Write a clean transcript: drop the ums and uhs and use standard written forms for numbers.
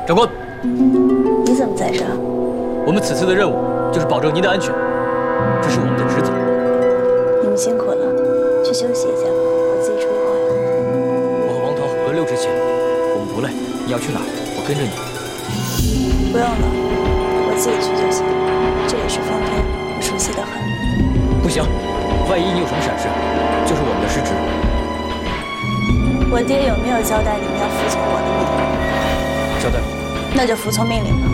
长官， 你怎么在这儿？ 我们此次的任务就是保证您的安全，这是我们的职责。 你们辛苦了，去休息一下，我自己处理好呀。 我和王桃轮流执勤，我们不累。你要去哪儿，我跟着你。 不用了，我自己去就行。这里是丰田，我熟悉的很。 不行，万一你有什么闪失，就是我们的失职。 我爹有没有交代你们要服从我的命令？ 交代。 那就服从命令吧。